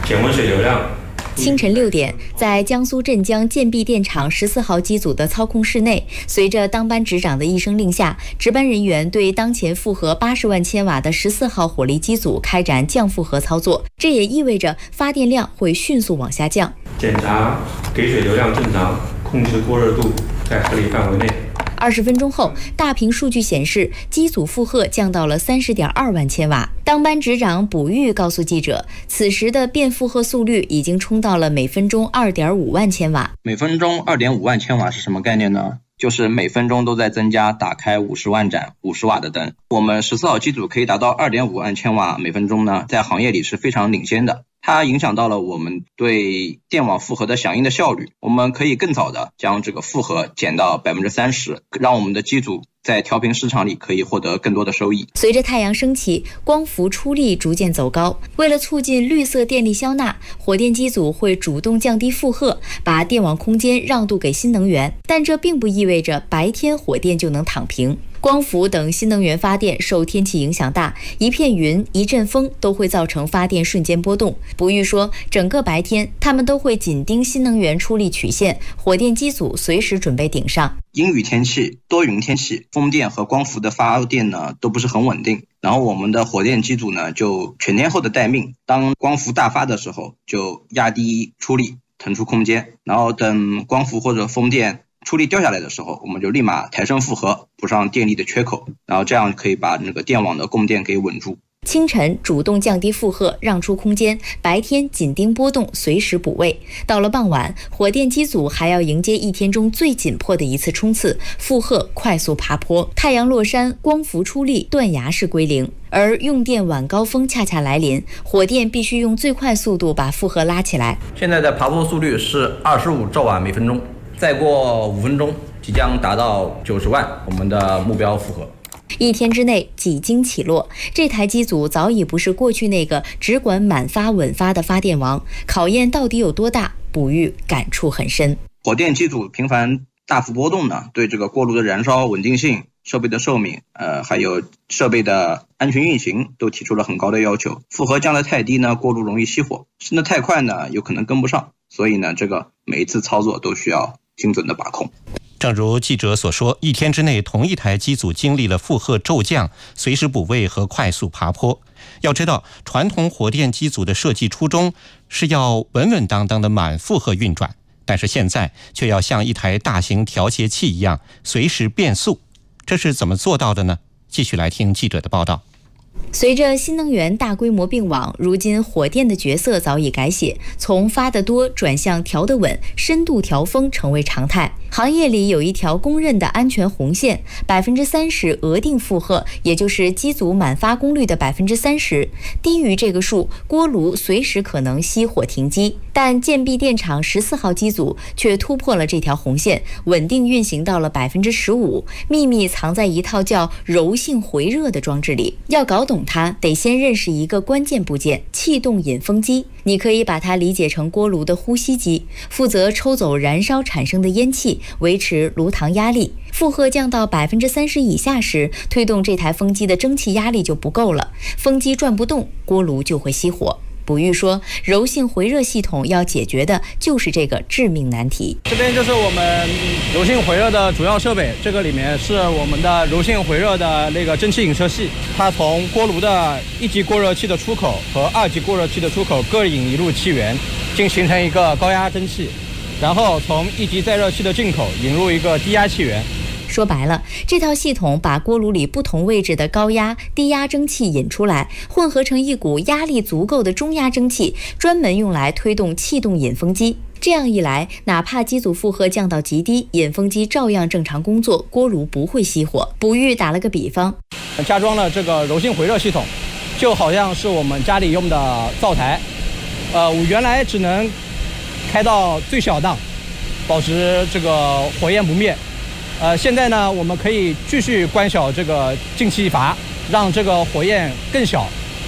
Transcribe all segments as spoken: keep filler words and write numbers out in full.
减温水流量。 清晨六点，在江苏镇江建壁电厂十四号机组的操控室内，随着当班值长的一声令下，值班人员对当前负荷八十万千瓦的十四号火力机组开展降负荷操作，这也意味着发电量会迅速往下降。 检查给水流量正常，控制过热度在合理范围内。 二十分钟后，大屏数据显示，机组负荷降到了三十点二万千瓦。当班值长卜玉告诉记者，此时的变负荷速率已经冲到了每分钟二点五万千瓦。 每分钟二点五万千瓦是什么概念呢？就是每分钟都在增加打开五十万盏五十瓦的灯。我们十四号机组可以达到二点五万千瓦每分钟呢，在行业里是非常领先的。它影响到了我们对电网负荷的响应的效率，我们可以更早的将这个负荷减到 百分之三十， 让我们的机组在调频市场里可以获得更多的收益。 随着太阳升起，光伏出力逐渐走高，为了促进绿色电力消纳，火电机组会主动降低负荷，把电网空间让渡给新能源，但这并不意味着白天火电就能躺平。光伏等新能源发电受天气影响大，一片云、一阵风都会造成发电瞬间波动。卜玉说，整个白天他们都会紧盯新能源出力曲线，火电机组随时准备顶上。 阴雨天气、多云天气，风电和光伏的发电呢都不是很稳定，然后我们的火电机组呢就全天候的待命，当光伏大发的时候就压低出力，腾出空间，然后等光伏或者风电出力掉下来的时候，我们就立马抬升负荷，补上电力的缺口，然后这样可以把那个电网的供电给稳住。 清晨主动降低负荷，让出空间；白天紧盯波动，随时补位。到了傍晚，火电机组还要迎接一天中最紧迫的一次冲刺，负荷快速爬坡。太阳落山，光伏出力，断崖式归零。而用电晚高峰恰恰来临，火电必须用最快速度把负荷拉起来。 现在的爬坡速率是二十五兆瓦每分钟，再过五分钟即将达到九十万，我们的目标负荷。 一天之内几经起落，这台机组早已不是过去那个只管满发稳发的发电王，考验到底有多大，卜玉感触很深。 火电机组频繁大幅波动呢，对这个锅炉的燃烧稳定性、设备的寿命，呃，还有设备的安全运行都提出了很高的要求。负荷降得太低呢，锅炉容易熄火；升得太快呢，有可能跟不上。所以呢，这个每一次操作都需要精准的把控。 正如记者所说，一天之内同一台机组经历了负荷骤降、随时补位和快速爬坡。要知道，传统火电机组的设计初衷是要稳稳当当的满负荷运转，但是现在却要像一台大型调节器一样随时变速，这是怎么做到的呢？继续来听记者的报道。 随着新能源大规模并网，如今火电的角色早已改写，从发得多转向调得稳，深度调峰成为常态。行业里有一条公认的安全红线，百分之三十额定负荷，也就是机组满发功率的百分之三十。低于这个数，锅炉随时可能熄火停机。但建壁电厂十四号机组却突破了这条红线，稳定运行到了百分之十五，秘密藏在一套叫柔性回热的装置里。要搞懂它，得先认识一个关键部件——气动引风机。你可以把它理解成锅炉的呼吸机，负责抽走燃烧产生的烟气，维持炉膛压力。负荷降到百分之三十以下时，推动这台风机的蒸汽压力就不够了，风机转不动，锅炉就会熄火。卜玉说，柔性回热系统要解决的就是这个致命难题。 这边就是我们柔性回热的主要设备，这个里面是我们的柔性回热的那个蒸汽引射器，它从锅炉的一级过热器的出口和二级过热器的出口各引一路气源，并形成一个高压蒸汽，然后从一级再热器的进口引入一个低压气源。 说白了，这套系统把锅炉里不同位置的高压、低压蒸汽引出来，混合成一股压力足够的中压蒸汽，专门用来推动气动引风机。这样一来，哪怕机组负荷降到极低，引风机照样正常工作，锅炉不会熄火。卜玉打了个比方， 加装了这个柔性回热系统，就好像是我们家里用的灶台，呃，我原来只能开到最小档，保持这个火焰不灭。呃，现在呢，我们可以继续关小这个进气阀，让这个火焰更小，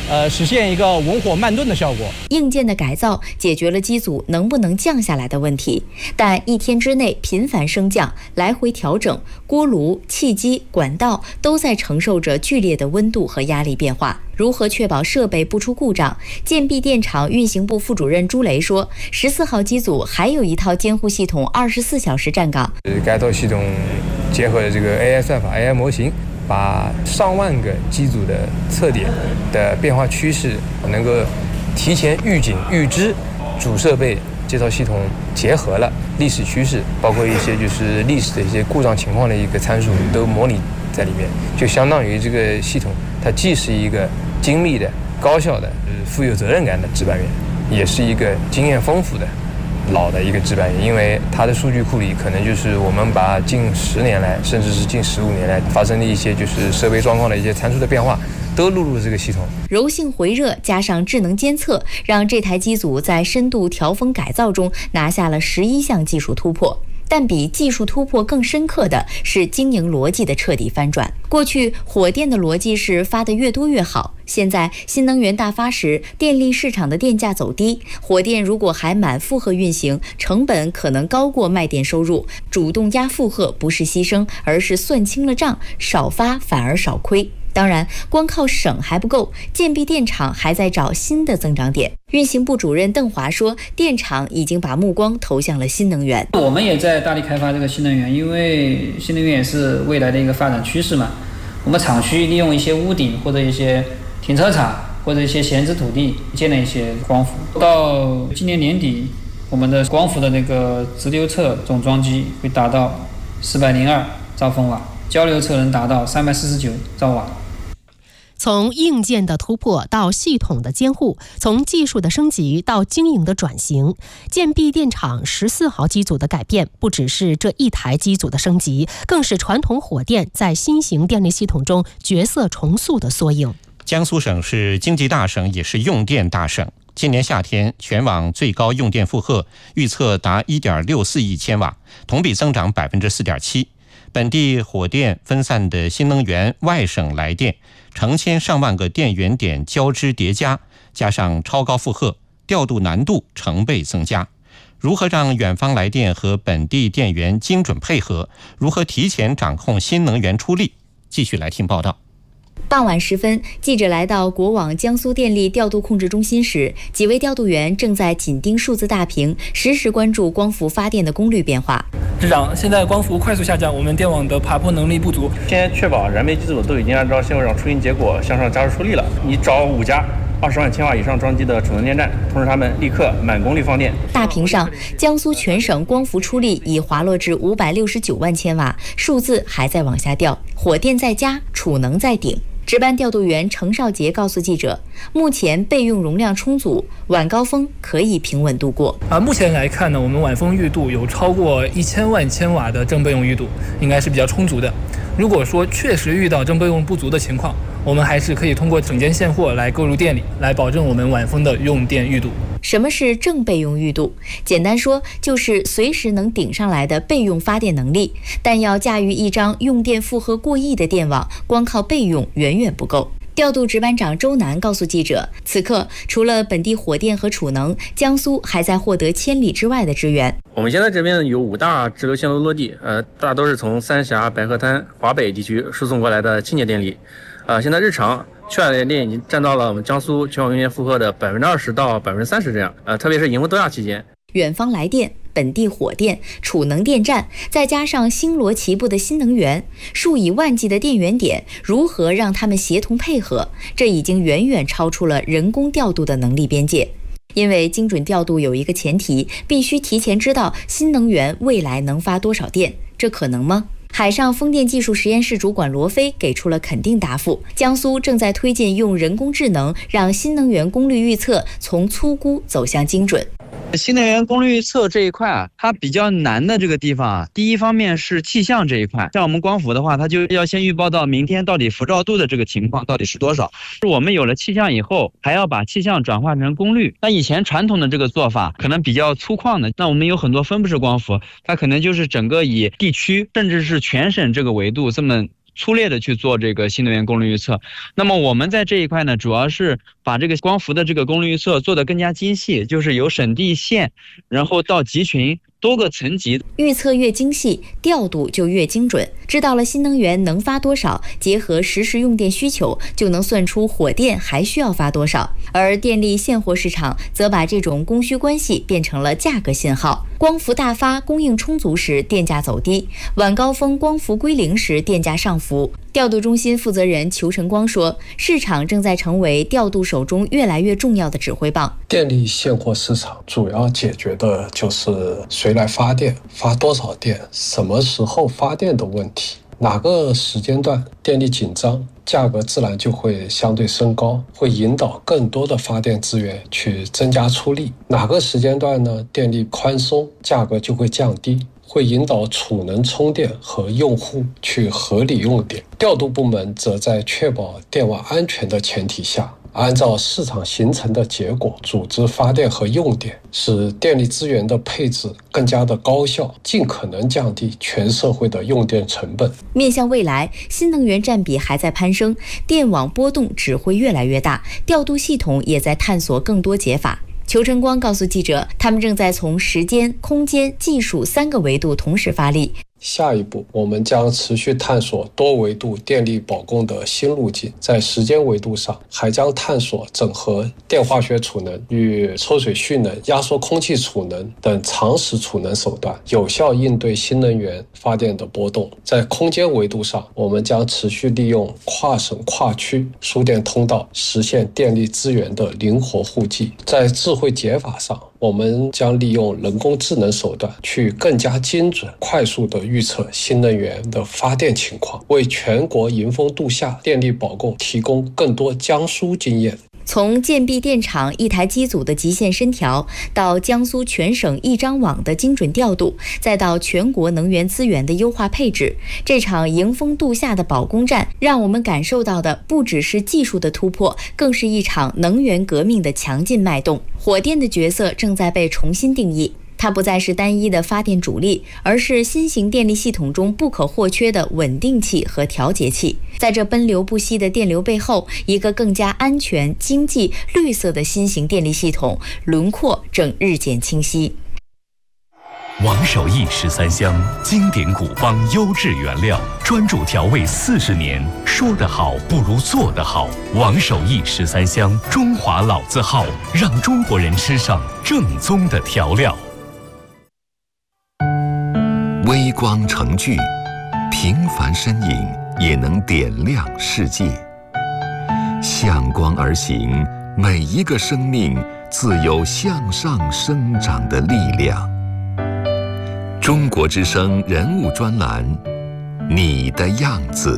呃，实现一个文火慢炖的效果。 硬件的改造解决了机组能不能降下来的问题，但一天之内频繁升降、来回调整，锅炉、气机、管道都在承受着剧烈的温度和压力变化。如何确保设备不出故障？建碧电厂运行部副主任朱雷说，十四号机组还有一套监护系统，二十四小时站岗。 该套系统结合了这个 A I 算法、A I 模型，把上万个机组的测点的变化趋势能够提前预警预知，主设备这套系统结合了历史趋势，包括一些就是历史的一些故障情况的一个参数都模拟在里面，就相当于这个系统它既是一个精密的、高效的、富有责任感的值班员，也是一个经验丰富的老的一个值班员，因为它的数据库里可能就是我们把近十年来，甚至是近十五年来发生的一些就是设备状况的一些参数的变化，都录入这个系统。 柔性回热加上智能监测，让这台机组在深度调风改造中拿下了十一项技术突破。但比技术突破更深刻的是经营逻辑的彻底翻转。过去火电的逻辑是发得越多越好，现在新能源大发时，电力市场的电价走低，火电如果还满负荷运行，成本可能高过卖电收入，主动压负荷不是牺牲，而是算清了账，少发反而少亏。当然，光靠省还不够，建碧电厂还在找新的增长点。运行部主任邓华说，电厂已经把目光投向了新能源。 我们也在大力开发这个新能源，因为新能源也是未来的一个发展趋势嘛。我们厂区利用一些屋顶或者一些停车场或者一些闲置土地建了一些光伏。到今年年底，我们的光伏的那个直流侧总装机会达到四百零二兆风瓦，交流侧能达到三百四十九兆瓦。 从硬件的突破到系统的监护，从技术的升级到经营的转型，建碧电厂十四号机组的改变不只是这一台机组的升级，更是传统火电在新型电力系统中角色重塑的缩影。 江苏省是经济大省，也是用电大省。今年夏天全网最高用电负荷预测达 一点六四亿千瓦，同比增长 百分之四点七。本地火电分散的新能源外省来电，成千上万个电源点交织叠加，加上超高负荷，调度难度成倍增加。如何让远方来电和本地电源精准配合？如何提前掌控新能源出力？继续来听报道。 傍晚时分，记者来到国网江苏电力调度控制中心时，几位调度员正在紧盯数字大屏，实时关注光伏发电的功率变化。 支长，现在光伏快速下降，我们电网的爬坡能力不足。 先确保燃煤机组都已经按照现货上出行结果向上加速出力了。你找五家二十万千瓦以上装机的储能电站，通知他们立刻满功率放电。 大屏上，江苏全省光伏出力已滑落至五百六十九万千瓦，数字还在往下掉。火电在加，储能在顶。值班调度员程少杰告诉记者，目前备用容量充足，晚高峰可以平稳度过。 啊，目前来看呢，我们晚风预度有超过一千万千瓦的正备用预度，应该是比较充足的。如果说确实遇到正备用不足的情况，我们还是可以通过整件现货来购入电力，来保证我们晚风的用电预度。 什么是正备用预度？简单说，就是随时能顶上来的备用发电能力。但要驾驭一张用电负荷过亿的电网，光靠备用远远不够。调度值班长周南告诉记者，此刻除了本地火电和储能，江苏还在获得千里之外的支援。 我们现在这边有五大直流线路落地，呃，大都是从三峡、白河滩、华北地区输送过来的清洁电力。呃，现在日常去海的电已经占到了我们江苏全网用电负荷的百分之二十到百分之三十这样。呃，特别是迎峰多亚期间， 远方来电、本地火电、储能电站，再加上星罗棋布的新能源，数以万计的电源点，如何让他们协同配合？这已经远远超出了人工调度的能力边界。因为精准调度有一个前提，必须提前知道新能源未来能发多少电，这可能吗？海上风电技术实验室主管罗飞给出了肯定答复。江苏正在推进用人工智能让新能源功率预测从粗估走向精准。 新能源功率预测这一块啊，它比较难的这个地方啊，第一方面是气象这一块，像我们光伏的话，它就要先预报到明天到底辐照度的这个情况到底是多少。我们有了气象以后，还要把气象转化成功率。那以前传统的这个做法可能比较粗犷的，那我们有很多分布式光伏，它可能就是整个以地区甚至是全省这个维度这么粗略的去做这个新能源功率预测。那么我们在这一块呢，主要是把这个光伏的这个功率预测做得更加精细，就是由省地县，然后到集群多个层级， 预测越精细，调度就越精准。知道了新能源能发多少，结合实时用电需求，就能算出火电还需要发多少。而电力现货市场则把这种供需关系变成了价格信号。光伏大发、供应充足时，电价走低；晚高峰光伏归零时，电价上浮。调度中心负责人裘晨光说，市场正在成为调度手中越来越重要的指挥棒。 电力现货市场主要解决的就是谁来发电、发多少电、什么时候发电的问题。哪个时间段电力紧张，价格自然就会相对升高，会引导更多的发电资源去增加出力。哪个时间段呢，电力宽松，价格就会降低，会引导储能充电和用户去合理用电。调度部门则在确保电网安全的前提下，按照市场形成的结果组织发电和用电，使电力资源的配置更加的高效，尽可能降低全社会的用电成本。 面向未来，新能源占比还在攀升，电网波动只会越来越大，调度系统也在探索更多解法。裘晨光告诉记者，他们正在从时间、空间、技术三个维度同时发力。 下一步，我们将持续探索多维度电力保供的新路径。在时间维度上，还将探索整合电化学储能与抽水蓄能、压缩空气储能等长时储能手段，有效应对新能源发电的波动。在空间维度上，我们将持续利用跨省跨区输电通道，实现电力资源的灵活互济。在智慧解法上，我们将利用人工智能手段，去更加精准、快速地预测新能源的发电情况，为全国迎峰度夏电力保供提供更多江苏经验。 从建壁电厂一台机组的极限深调，到江苏全省一张网的精准调度，再到全国能源资源的优化配置，这场迎峰度夏的保供战，让我们感受到的不只是技术的突破，更是一场能源革命的强劲脉动。火电的角色正在被重新定义。它不再是单一的发电主力，而是新型电力系统中不可或缺的稳定器和调节器。在这奔流不息的电流背后，一个更加安全、经济、绿色的新型电力系统轮廓正日渐清晰。 王守义十三香，经典古方优质原料，专注调味四十年，说得好不如做得好。王守义十三香，中华老字号，让中国人吃上正宗的调料。 微光成炬，平凡身影也能点亮世界。向光而行，每一个生命自有向上生长的力量。中国之声人物专栏，你的样子。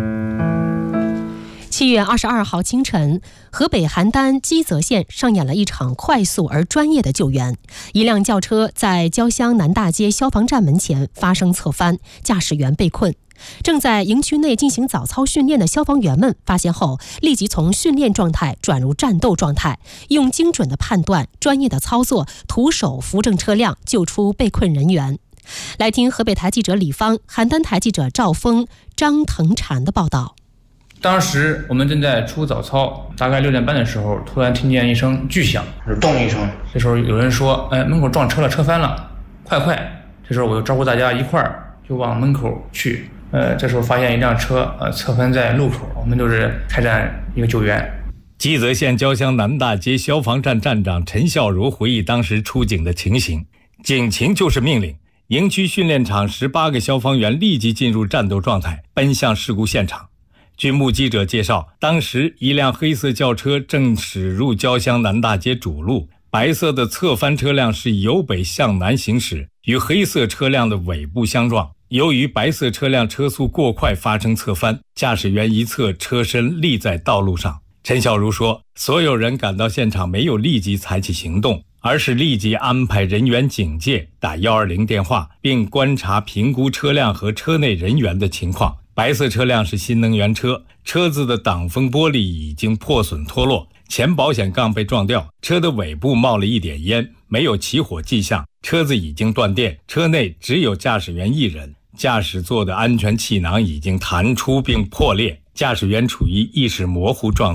七月二十二号清晨，河北邯郸基泽县上演了一场快速而专业的救援。一辆轿车在焦乡南大街消防站门前发生侧翻，驾驶员被困。正在营区内进行早操训练的消防员们发现后，立即从训练状态转入战斗状态，用精准的判断、专业的操作，徒手扶正车辆，救出被困人员。来听河北台记者李芳、邯郸台记者赵峰、张腾婵的报道。 当时我们正在出早操，大概六点半的时候，突然听见一声巨响，咚一声。这时候有人说：“哎，门口撞车了，车翻了，快快！”这时候我就招呼大家一块儿就往门口去。呃，这时候发现一辆车呃侧翻在路口，我们就是开展一个救援。 基泽县焦乡南大街消防站站长陈孝如回忆当时出警的情形：警情就是命令，营区训练场十八个消防员立即进入战斗状态，奔向事故现场。据目击者介绍，当时一辆黑色轿车正驶入焦乡南大街主路，白色的侧翻车辆是由北向南行驶，与黑色车辆的尾部相撞。由于白色车辆车速过快发生侧翻，驾驶员一侧车身立在道路上。陈孝如说，所有人赶到现场没有立即采取行动，而是立即安排人员警戒，打一二零电话，并观察评估车辆和车内人员的情况。白色车辆是新能源车，车子的挡风玻璃已经破损脱落，前保险杠被撞掉，车的尾部冒了一点烟，没有起火迹象，车子已经断电，车内只有驾驶员一人，驾驶座的安全气囊已经弹出并破裂，驾驶员处于意识模糊状态。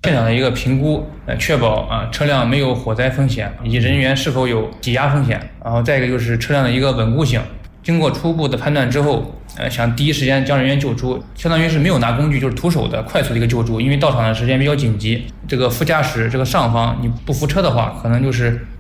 现场的一个评估，呃，确保啊车辆没有火灾风险，以及人员是否有挤压风险。然后再一个就是车辆的一个稳固性。经过初步的判断之后，呃，想第一时间将人员救出，相当于是没有拿工具，就是徒手的快速的一个救助，因为到场的时间比较紧急。这个副驾驶这个上方你不扶车的话，可能就是